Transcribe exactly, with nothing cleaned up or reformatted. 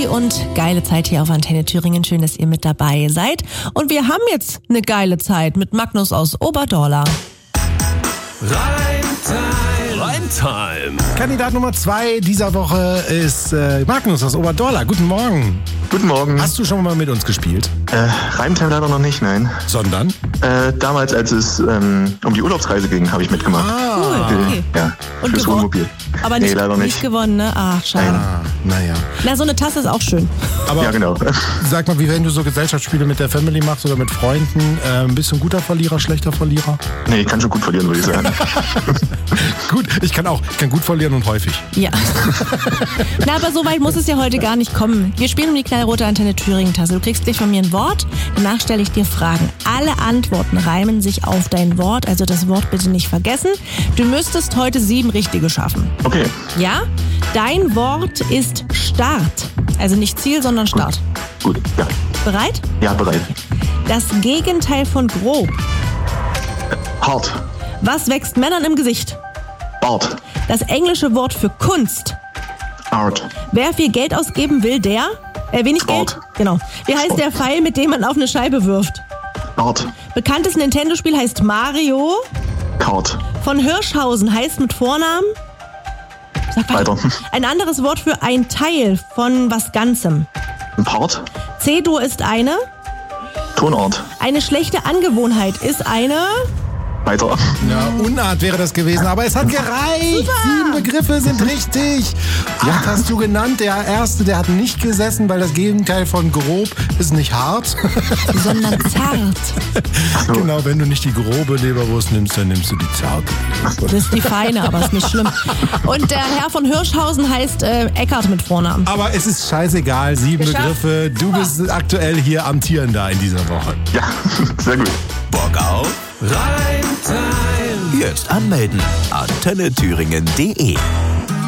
Mucki und geile Zeit hier auf Antenne Thüringen. Schön, dass ihr mit dabei seid. Und wir haben jetzt eine geile Zeit mit Magnus aus Oberdorla. Reimtime. Reimtime. Kandidat Nummer zwei dieser Woche ist äh, Magnus aus Oberdorla. Guten Morgen. Guten Morgen. Hast du schon mal mit uns gespielt? Äh, Reimtime leider noch nicht, nein. Sondern? Äh, damals, als es ähm, um die Urlaubsreise ging, habe ich mitgemacht. Ah, Cool, okay. Ja, Und fürs gewonnen? Wohnmobil. Aber nicht, nee, leider nicht. nicht gewonnen, ne? Ach, schade. ah, naja. Na, so eine Tasse ist auch schön. Aber Ja, genau. sag mal, wie wenn du so Gesellschaftsspiele mit der Family machst oder mit Freunden, äh, bist du ein guter Verlierer, schlechter Verlierer? Nee, ich kann schon gut verlieren, würde ich sagen. Gut, ich kann auch. Ich kann gut verlieren und häufig. Ja. Na, aber so weit muss es ja heute gar nicht kommen. Wir spielen um die knallrote Antenne Thüringen-Tasse. Du kriegst gleich von mir ein Wort, danach stelle ich dir Fragen. Alle Antworten reimen sich auf dein Wort, also das Wort bitte nicht vergessen. Du müsstest heute sieben richtige schaffen. Okay, Ja? Dein Wort ist Start. Also nicht Ziel, sondern Start. gut. Ja, Bereit? ja bereit. Das Gegenteil von grob. Hart. Was wächst Männern im Gesicht? Bart. Das englische Wort für Kunst. Art. Wer viel Geld ausgeben will, der... Äh, wenig Sport. Geld? Genau. Wie heißt Sport. der Pfeil, mit dem man auf eine Scheibe wirft? Art. Bekanntes Nintendo-Spiel heißt Mario. Kart. Von Hirschhausen heißt mit Vornamen... Sag Weiter. Ein anderes Wort für ein Teil von was Ganzem. Ein Part. C-Dur ist eine... Tonart. Eine schlechte Angewohnheit ist eine... Weiter. Ja, Unart wäre das gewesen, aber es hat gereicht. Sieben Begriffe sind richtig. Acht hast du genannt. Der erste, der hat nicht gesessen, weil das Gegenteil von grob ist nicht hart. sondern zart. Genau, wenn du nicht die grobe Leberwurst nimmst, dann nimmst du die zarte. Das ist die feine, aber ist nicht schlimm. Und der Herr von Hirschhausen heißt äh, Eckart mit Vornamen. Aber es ist scheißegal, sieben Geschafft. Begriffe. Du bist aktuell hier amtierender in dieser Woche. Ja, sehr gut. Bock auf Reimtime. Jetzt anmelden. Antenne Thüringen punkt de